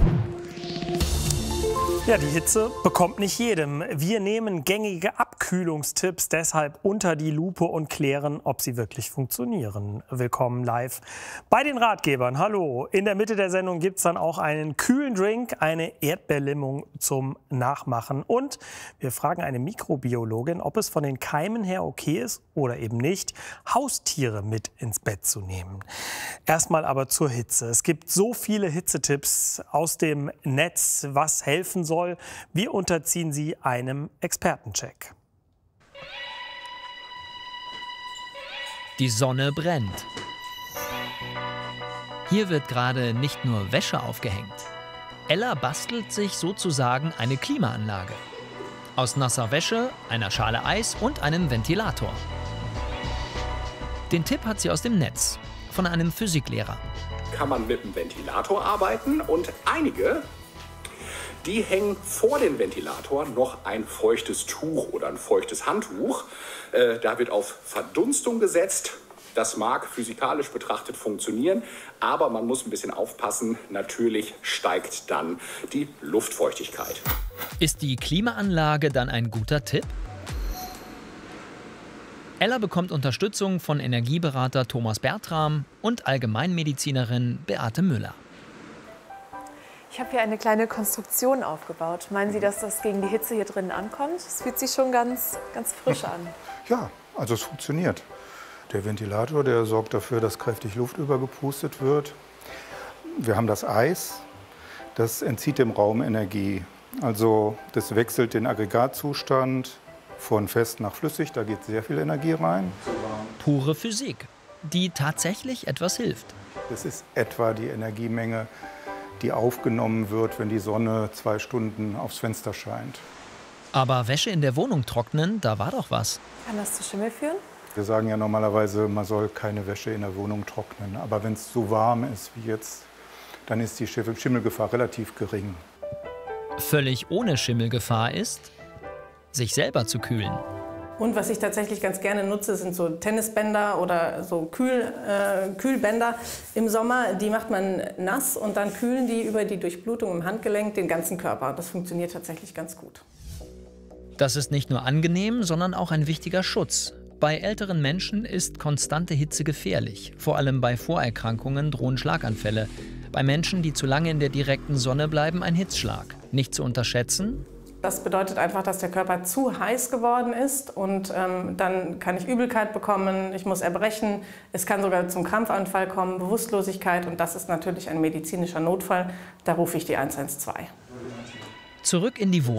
Ja, die Hitze bekommt nicht jedem. Wir nehmen gängige Abkühlungstipps deshalb unter die Lupe und klären, ob sie wirklich funktionieren. Willkommen live bei den Ratgebern. Hallo. In der Mitte der Sendung gibt es dann auch einen kühlen Drink, eine Erdbeerlimung zum Nachmachen. Und wir fragen eine Mikrobiologin, ob es von den Keimen her okay ist oder eben nicht, Haustiere mit ins Bett zu nehmen. Erstmal aber zur Hitze. Es gibt so viele Hitzetipps aus dem Netz, was helfen soll. Wir unterziehen sie einem Expertencheck. Die Sonne brennt. Hier wird gerade nicht nur Wäsche aufgehängt. Ella bastelt sich sozusagen eine Klimaanlage. Aus nasser Wäsche, einer Schale Eis und einem Ventilator. Den Tipp hat sie aus dem Netz, von einem Physiklehrer. Kann man mit dem Ventilator arbeiten und einige, die hängen vor dem Ventilator noch ein feuchtes Tuch oder ein feuchtes Handtuch. Äh, da wird auf Verdunstung gesetzt. Das mag physikalisch betrachtet funktionieren, aber man muss ein bisschen aufpassen. Natürlich steigt dann die Luftfeuchtigkeit. Ist die Klimaanlage dann ein guter Tipp? Ella bekommt Unterstützung von Energieberater Thomas Bertram und Allgemeinmedizinerin Beate Müller. Ich habe hier eine kleine Konstruktion aufgebaut. Meinen Sie, dass das gegen die Hitze hier drinnen ankommt? Es fühlt sich schon ganz, ganz frisch an. Ja, also es funktioniert. Der Ventilator, der sorgt dafür, dass kräftig Luft übergepustet wird. Wir haben das Eis, das entzieht dem Raum Energie. Also das wechselt den Aggregatzustand von fest nach flüssig, da geht sehr viel Energie rein. Pure Physik, die tatsächlich etwas hilft. Das ist etwa die Energiemenge, die aufgenommen wird, wenn die Sonne zwei Stunden aufs Fenster scheint. Aber Wäsche in der Wohnung trocknen, da war doch was. Kann das zu Schimmel führen? Wir sagen ja normalerweise, man soll keine Wäsche in der Wohnung trocknen. Aber wenn es so warm ist wie jetzt, dann ist die Schimmelgefahr relativ gering. Völlig ohne Schimmelgefahr ist, sich selber zu kühlen. Und was ich tatsächlich ganz gerne nutze, sind so Tennisbänder oder so Kühl, äh, Kühlbänder im Sommer. Die macht man nass und dann kühlen die über die Durchblutung im Handgelenk den ganzen Körper. Das funktioniert tatsächlich ganz gut. Das ist nicht nur angenehm, sondern auch ein wichtiger Schutz. Bei älteren Menschen ist konstante Hitze gefährlich. Vor allem bei Vorerkrankungen drohen Schlaganfälle. Bei Menschen, die zu lange in der direkten Sonne bleiben, ein Hitzschlag. Nicht zu unterschätzen: Das bedeutet einfach, dass der Körper zu heiß geworden ist und ähm, dann kann ich Übelkeit bekommen, ich muss erbrechen, es kann sogar zum Krampfanfall kommen, Bewusstlosigkeit und das ist natürlich ein medizinischer Notfall. Da rufe ich die eins eins zwei. Zurück in die Wohnung.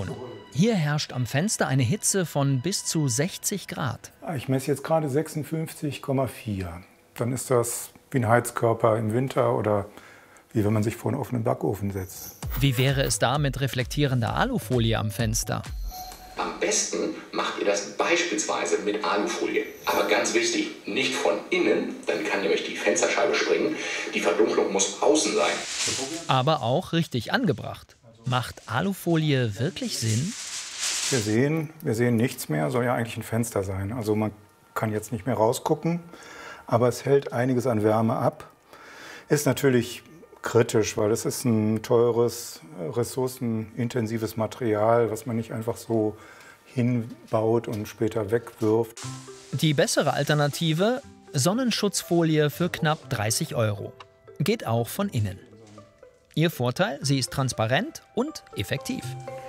Hier herrscht am Fenster eine Hitze von bis zu sechzig Grad. Ich messe jetzt gerade sechsundfünfzig Komma vier. Dann ist das wie ein Heizkörper im Winter oder wie wenn man sich vor einen offenen Backofen setzt. Wie wäre es da mit reflektierender Alufolie am Fenster? Am besten macht ihr das beispielsweise mit Alufolie. Aber ganz wichtig, nicht von innen, dann kann nämlich die Fensterscheibe springen. Die Verdunklung muss außen sein. Aber auch richtig angebracht. Macht Alufolie wirklich Sinn? Wir sehen, wir sehen nichts mehr, soll ja eigentlich ein Fenster sein. Also man kann jetzt nicht mehr rausgucken, aber es hält einiges an Wärme ab. Ist natürlich kritisch, weil es ist ein teures, ressourcenintensives Material, was man nicht einfach so hinbaut und später wegwirft. Die bessere Alternative: Sonnenschutzfolie für knapp dreißig Euro. Geht auch von innen. Ihr Vorteil: Sie ist transparent und effektiv.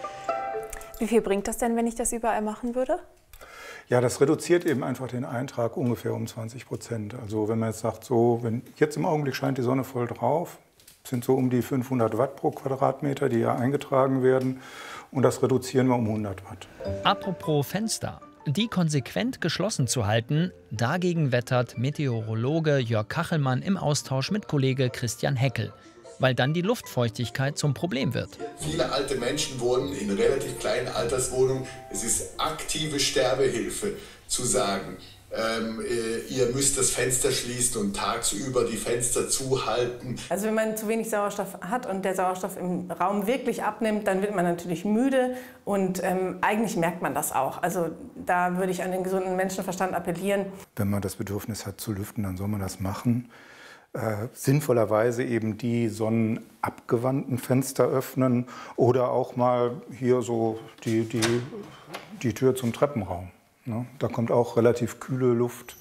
Wie viel bringt das denn, wenn ich das überall machen würde? Ja, das reduziert eben einfach den Eintrag ungefähr um zwanzig Prozent. Also wenn man jetzt sagt, so, wenn jetzt im Augenblick scheint die Sonne voll drauf, sind so um die fünfhundert Watt pro Quadratmeter, die ja eingetragen werden. Und das reduzieren wir um hundert Watt. Apropos Fenster. Die konsequent geschlossen zu halten, dagegen wettert Meteorologe Jörg Kachelmann im Austausch mit Kollege Christian Heckel, weil dann die Luftfeuchtigkeit zum Problem wird. Viele alte Menschen wohnen in relativ kleinen Alterswohnungen. Es ist aktive Sterbehilfe zu sagen, ähm, äh, ihr müsst das Fenster schließen und tagsüber die Fenster zuhalten. Also wenn man zu wenig Sauerstoff hat und der Sauerstoff im Raum wirklich abnimmt, dann wird man natürlich müde und ähm, eigentlich merkt man das auch. Also da würde ich an den gesunden Menschenverstand appellieren. Wenn man das Bedürfnis hat zu lüften, dann soll man das machen. Äh, sinnvollerweise eben die sonnenabgewandten Fenster öffnen oder auch mal hier so die, die, die Tür zum Treppenraum. Ne? Da kommt auch relativ kühle Luft.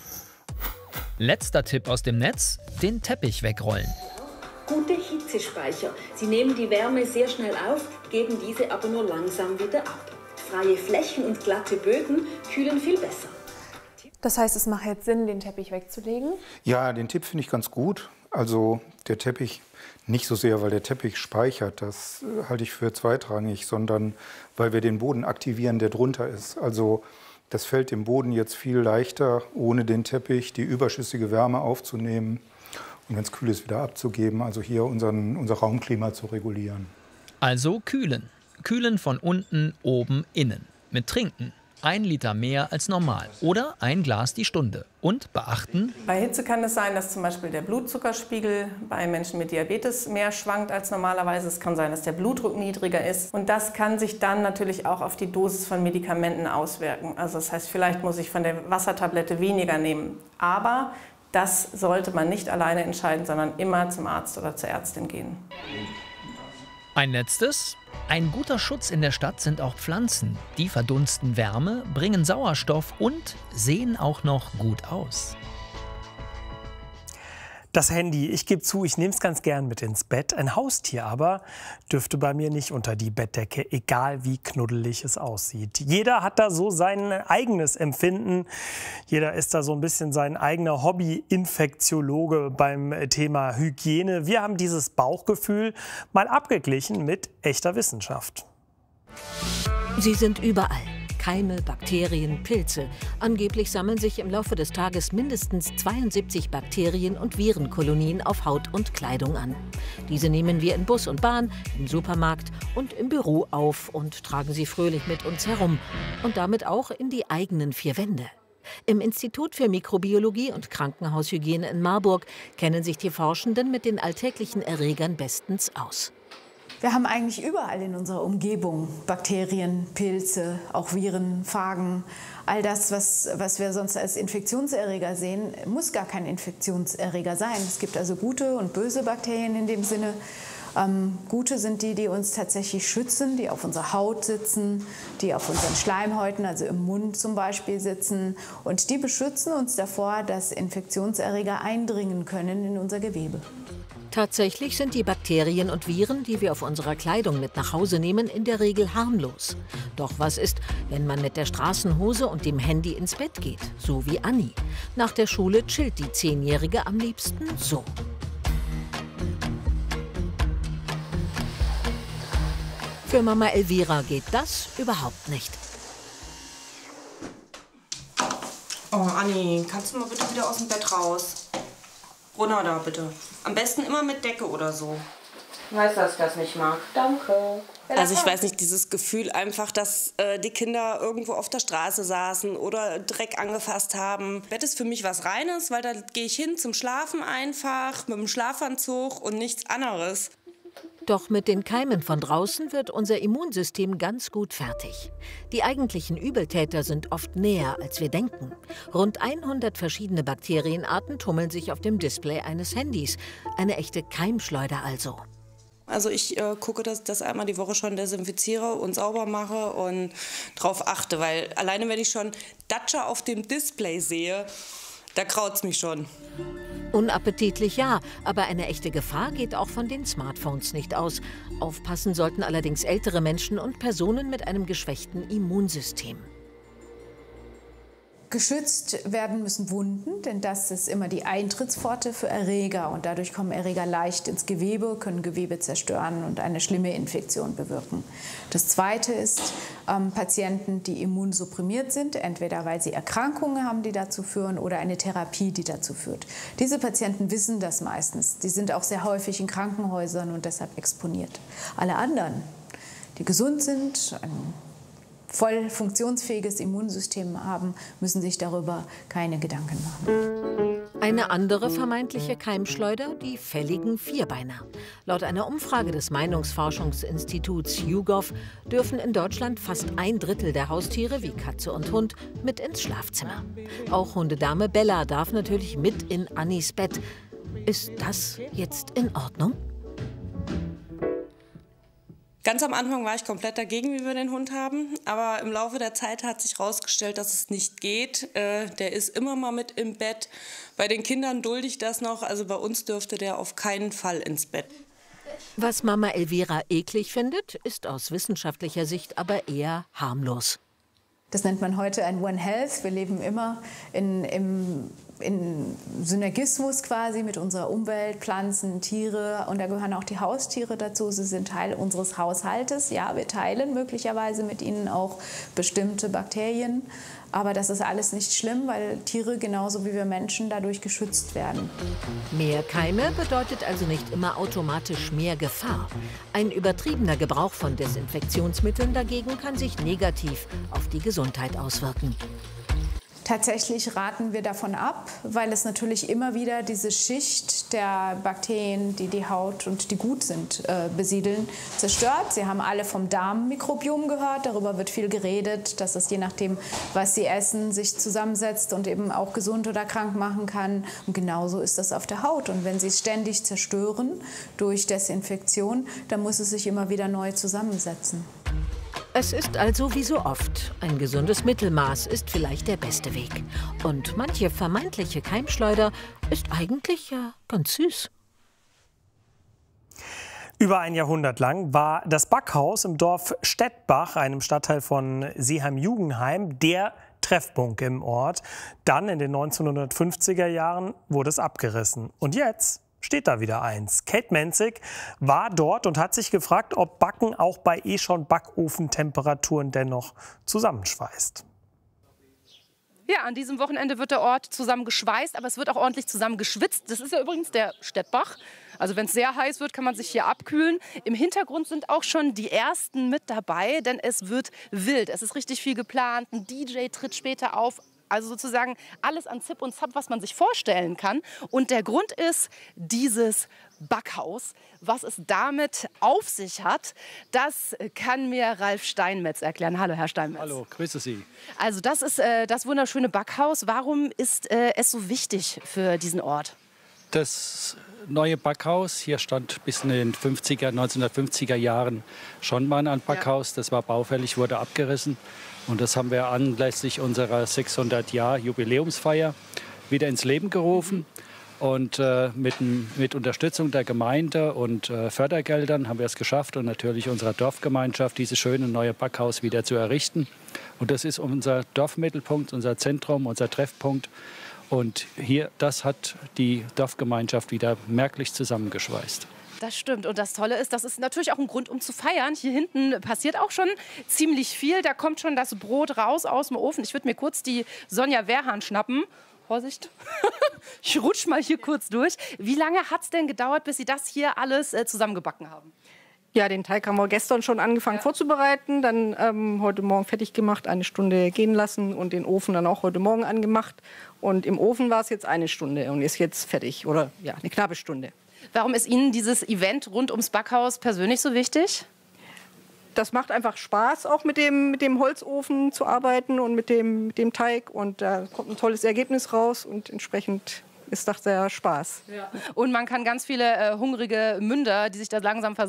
Letzter Tipp aus dem Netz: den Teppich wegrollen. Gute Hitzespeicher. Sie nehmen die Wärme sehr schnell auf, geben diese aber nur langsam wieder ab. Freie Flächen und glatte Böden kühlen viel besser. Das heißt, es macht jetzt Sinn, den Teppich wegzulegen? Ja, den Tipp finde ich ganz gut. Also der Teppich nicht so sehr, weil der Teppich speichert, das äh, halte ich für zweitrangig, sondern weil wir den Boden aktivieren, der drunter ist. Also das fällt dem Boden jetzt viel leichter, ohne den Teppich die überschüssige Wärme aufzunehmen und wenn es kühl ist, wieder abzugeben. Also hier unseren, unser Raumklima zu regulieren. Also kühlen. Kühlen von unten, oben, innen. Mit Trinken. Ein Liter mehr als normal oder ein Glas die Stunde. Und beachten: Bei Hitze kann es sein, dass zum Beispiel der Blutzuckerspiegel bei Menschen mit Diabetes mehr schwankt als normalerweise. Es kann sein, dass der Blutdruck niedriger ist. Und das kann sich dann natürlich auch auf die Dosis von Medikamenten auswirken. Also das heißt, vielleicht muss ich von der Wassertablette weniger nehmen. Aber das sollte man nicht alleine entscheiden, sondern immer zum Arzt oder zur Ärztin gehen. Ein letztes: Ein guter Schutz in der Stadt sind auch Pflanzen. Die verdunsten Wärme, bringen Sauerstoff und sehen auch noch gut aus. Das Handy, ich gebe zu, ich nehme es ganz gern mit ins Bett. Ein Haustier aber dürfte bei mir nicht unter die Bettdecke, egal wie knuddelig es aussieht. Jeder hat da so sein eigenes Empfinden. Jeder ist da so ein bisschen sein eigener Hobby-Infektiologe beim Thema Hygiene. Wir haben dieses Bauchgefühl mal abgeglichen mit echter Wissenschaft. Sie sind überall. Keime, Bakterien, Pilze. Angeblich sammeln sich im Laufe des Tages mindestens zweiundsiebzig Bakterien- und Virenkolonien auf Haut und Kleidung an. Diese nehmen wir in Bus und Bahn, im Supermarkt und im Büro auf und tragen sie fröhlich mit uns herum. Und damit auch in die eigenen vier Wände. Im Institut für Mikrobiologie und Krankenhaushygiene in Marburg kennen sich die Forschenden mit den alltäglichen Erregern bestens aus. Wir haben eigentlich überall in unserer Umgebung Bakterien, Pilze, auch Viren, Phagen. All das, was, was wir sonst als Infektionserreger sehen, muss gar kein Infektionserreger sein. Es gibt also gute und böse Bakterien in dem Sinne. Ähm, gute sind die, die uns tatsächlich schützen, die auf unserer Haut sitzen, die auf unseren Schleimhäuten, also im Mund zum Beispiel, sitzen. Und die beschützen uns davor, dass Infektionserreger eindringen können in unser Gewebe. Tatsächlich sind die Bakterien und Viren, die wir auf unserer Kleidung mit nach Hause nehmen, in der Regel harmlos. Doch was ist, wenn man mit der Straßenhose und dem Handy ins Bett geht? So wie Anni. Nach der Schule chillt die Zehnjährige am liebsten so. Für Mama Elvira geht das überhaupt nicht. Oh, Anni, kannst du mal bitte wieder aus dem Bett raus? Runter da, bitte. Am besten immer mit Decke oder so. Weißt du, dass ich das nicht mag? Danke. Also ich weiß nicht, dieses Gefühl einfach, dass äh, die Kinder irgendwo auf der Straße saßen oder Dreck angefasst haben. Bett ist für mich was Reines, weil da gehe ich hin zum Schlafen einfach mit dem Schlafanzug und nichts anderes. Doch mit den Keimen von draußen wird unser Immunsystem ganz gut fertig. Die eigentlichen Übeltäter sind oft näher, als wir denken. Rund hundert verschiedene Bakterienarten tummeln sich auf dem Display eines Handys. Eine echte Keimschleuder also. Also ich äh, gucke, dass ich das einmal die Woche schon desinfiziere und sauber mache und darauf achte. Weil alleine, wenn ich schon Datscha auf dem Display sehe, da kraut's mich schon. Unappetitlich ja, aber eine echte Gefahr geht auch von den Smartphones nicht aus. Aufpassen sollten allerdings ältere Menschen und Personen mit einem geschwächten Immunsystem. Geschützt werden müssen Wunden, denn das ist immer die Eintrittspforte für Erreger. Und dadurch kommen Erreger leicht ins Gewebe, können Gewebe zerstören und eine schlimme Infektion bewirken. Das Zweite ist ähm, Patienten, die immunsupprimiert sind, entweder weil sie Erkrankungen haben, die dazu führen, oder eine Therapie, die dazu führt. Diese Patienten wissen das meistens. Die sind auch sehr häufig in Krankenhäusern und deshalb exponiert. Alle anderen, die gesund sind, ein voll funktionsfähiges Immunsystem haben, müssen sich darüber keine Gedanken machen. Eine andere vermeintliche Keimschleuder, die fälligen Vierbeiner. Laut einer Umfrage des Meinungsforschungsinstituts YouGov dürfen in Deutschland fast ein Drittel der Haustiere wie Katze und Hund mit ins Schlafzimmer. Auch Hundedame Bella darf natürlich mit in Annis Bett. Ist das jetzt in Ordnung? Ganz am Anfang war ich komplett dagegen, wie wir den Hund haben. Aber im Laufe der Zeit hat sich herausgestellt, dass es nicht geht. Äh, der ist immer mal mit im Bett. Bei den Kindern dulde ich das noch. Also bei uns dürfte der auf keinen Fall ins Bett. Was Mama Elvira eklig findet, ist aus wissenschaftlicher Sicht aber eher harmlos. Das nennt man heute ein One Health. Wir leben immer in, im, in Synergismus quasi mit unserer Umwelt, Pflanzen, Tiere. Und da gehören auch die Haustiere dazu. Sie sind Teil unseres Haushaltes. Ja, wir teilen möglicherweise mit ihnen auch bestimmte Bakterien. Aber das ist alles nicht schlimm, weil Tiere genauso wie wir Menschen dadurch geschützt werden. Mehr Keime bedeutet also nicht immer automatisch mehr Gefahr. Ein übertriebener Gebrauch von Desinfektionsmitteln dagegen kann sich negativ auf die Gesundheit auswirken. Tatsächlich raten wir davon ab, weil es natürlich immer wieder diese Schicht der Bakterien, die die Haut und die gut sind, äh, besiedeln, zerstört. Sie haben alle vom Darmmikrobiom gehört, darüber wird viel geredet, dass es je nachdem, was sie essen, sich zusammensetzt und eben auch gesund oder krank machen kann. Und genauso ist das auf der Haut. Und wenn sie es ständig zerstören durch Desinfektion, dann muss es sich immer wieder neu zusammensetzen. Es ist also wie so oft. Ein gesundes Mittelmaß ist vielleicht der beste Weg. Und manche vermeintliche Keimschleuder ist eigentlich ja ganz süß. Über ein Jahrhundert lang war das Backhaus im Dorf Stettbach, einem Stadtteil von Seeheim-Jugenheim, der Treffpunkt im Ort. Dann in den neunzehnhundertfünfziger Jahren wurde es abgerissen. Und jetzt steht da wieder eins. Kate Menzig war dort und hat sich gefragt, ob Backen auch bei eh schon Backofentemperaturen dennoch zusammenschweißt. Ja, an diesem Wochenende wird der Ort zusammengeschweißt, aber es wird auch ordentlich zusammengeschwitzt. Das ist ja übrigens der Stettbach. Also wenn es sehr heiß wird, kann man sich hier abkühlen. Im Hintergrund sind auch schon die Ersten mit dabei, denn es wird wild. Es ist richtig viel geplant. Ein D J tritt später auf. Also sozusagen alles an Zip und Zap, was man sich vorstellen kann. Und der Grund ist dieses Backhaus. Was es damit auf sich hat, das kann mir Ralf Steinmetz erklären. Hallo, Herr Steinmetz. Hallo, grüße Sie. Also das ist äh, das wunderschöne Backhaus. Warum ist äh, es so wichtig für diesen Ort? Das neue Backhaus, hier stand bis in den fünfziger, neunzehnhundertfünfziger Jahren schon mal ein Backhaus. Das war baufällig, wurde abgerissen. Und das haben wir anlässlich unserer sechshundert Jahr Jubiläumsfeier wieder ins Leben gerufen. Und äh, mit, mit Unterstützung der Gemeinde und äh, Fördergeldern haben wir es geschafft und natürlich unserer Dorfgemeinschaft dieses schöne neue Backhaus wieder zu errichten. Und das ist unser Dorfmittelpunkt, unser Zentrum, unser Treffpunkt. Und hier, das hat die Dorfgemeinschaft wieder merklich zusammengeschweißt. Das stimmt. Und das Tolle ist, das ist natürlich auch ein Grund, um zu feiern. Hier hinten passiert auch schon ziemlich viel. Da kommt schon das Brot raus aus dem Ofen. Ich würde mir kurz die Sonja Wehrhahn schnappen. Vorsicht, ich rutsch mal hier kurz durch. Wie lange hat es denn gedauert, bis Sie das hier alles äh, zusammengebacken haben? Ja, den Teig haben wir gestern schon angefangen ja. vorzubereiten, dann ähm, heute Morgen fertig gemacht, eine Stunde gehen lassen und den Ofen dann auch heute Morgen angemacht. Und im Ofen war es jetzt eine Stunde und ist jetzt fertig, oder ja, eine knappe Stunde. Warum ist Ihnen dieses Event rund ums Backhaus persönlich so wichtig? Das macht einfach Spaß, auch mit dem, mit dem Holzofen zu arbeiten und mit dem, mit dem Teig. Und da kommt ein tolles Ergebnis raus und entsprechend ist das sehr Spaß. Ja. Und man kann ganz viele äh, hungrige Münder, die sich da langsam versammeln,